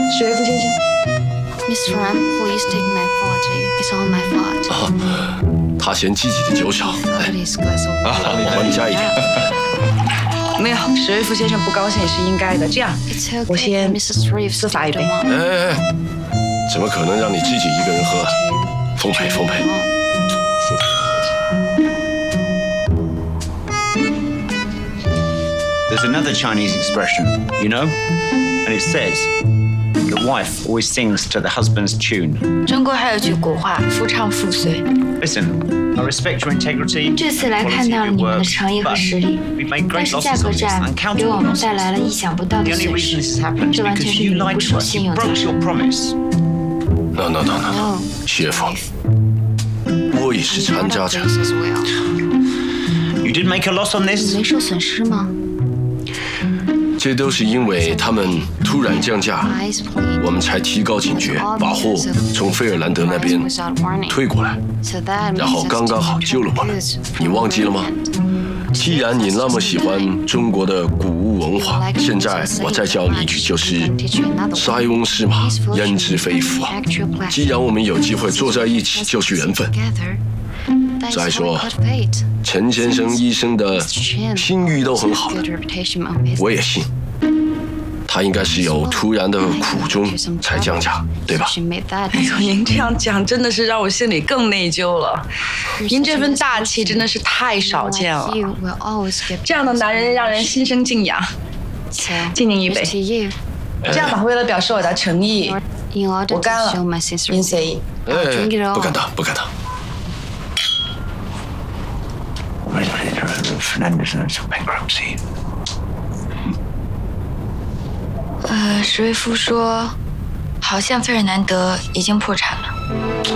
史维夫先生。 Miss Ram, please take my apology. It's all my fault. 他嫌自己的酒少，来，我帮你加一点。 没有，史维夫先生不高兴是应该的。这样，我先自罚一杯。 哎，怎么可能让你自己一个人喝？奉陪，奉陪。 谢谢。 There's another Chinese expression, you know, and it says, "The wife always sings to the husband's tune." 中国还有句古话，夫唱妇随。 Listen, I respect your integrity. 这次来看到了你们的诚意和实力，但是价格战给我们带来了意想不到的 The only 损 reason this 失， has happened is 这完 because 全是 you 你们 lied 不 to 守 us. 信 You 用造 broke your 成的。 promise. No， 谢夫，我也是参加者。 You did make a loss on 你 this. 没受损失吗？ 这都是因为他们突然降价，我们才提高警觉，把货从费尔兰德那边退过来，然后刚刚好救了我们。你忘记了吗？既然你那么喜欢中国的古物文化，现在我再教你一句，就是“塞翁失马，焉知非福”啊！既然我们有机会坐在一起，就是缘分。再说，陈先生医生的信誉都很好的，我也信。他应该是有突然的苦衷才降价，对吧？ 哎呦，您这样讲真的是让我心里更内疚了。您这份大气真的是太少见了，这样的男人让人心生敬仰。敬您一杯。这样吧，为了表示我的诚意，我干了。您随意。 哎，不敢当，不敢当。 Fernandez bankruptcy. 史维夫说，好像费尔南德已经破产了。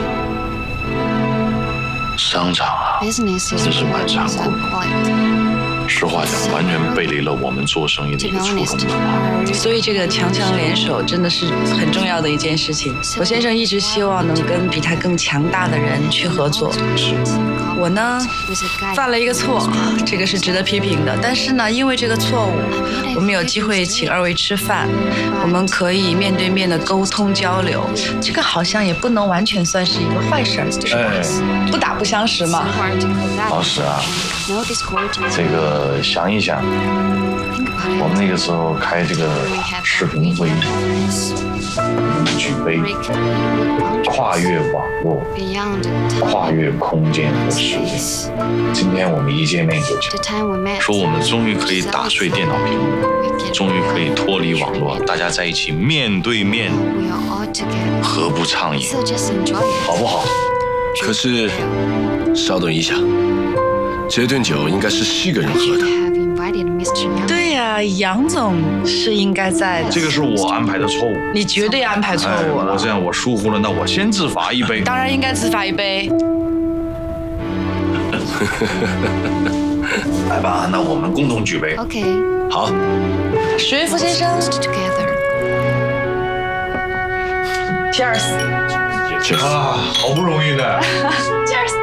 商场啊，真是蛮残酷的。实话讲，完全背离了我们做生意的一个初衷。 所以这个强强联手真的是很重要的一件事情。我先生一直希望能跟比他更强大的人去合作。我呢，犯了一个错，这个是值得批评的。但是呢，因为这个错误，我们有机会请二位吃饭，我们可以面对面的沟通交流，这个好像也不能完全算是一个坏事儿。不打不相识嘛。 老史啊，这个想一想，我们那个时候开这个视频会议，举杯，跨越网络，跨越空间和时间。今天我们一见面就讲，说我们终于可以打碎电脑屏幕，终于可以脱离网络，大家在一起面对面，何不畅饮？好不好？ 可是，稍等一下，这顿酒应该是4个人喝的。 对呀，杨总是应该在的。 这个是我安排的错误， 你绝对安排错误了。 这样我疏忽了，那我先自罚一杯。 当然应该自罚一杯。 来吧，那我们共同举杯。 OK， 好， 史维夫先生 ，Cheers。 Cheers 啊，好不容易的。 Cheers。